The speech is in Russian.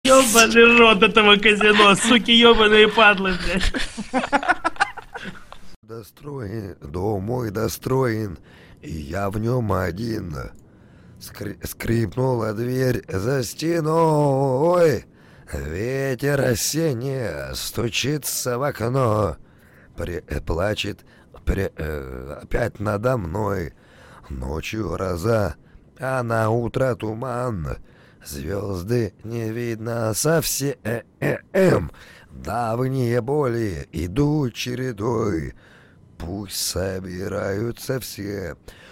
Ёбаный рот этого казино, суки ёбаные падлы, блядь. Достроен, дом мой достроен, и я в нем один. Скрипнула дверь за стеной. Ветер осенний стучится в окно. Плачет опять надо мной. Ночью гроза, а на утро туман. Звезды не видно совсем. Давние боли идут чередой. Пусть собираются все,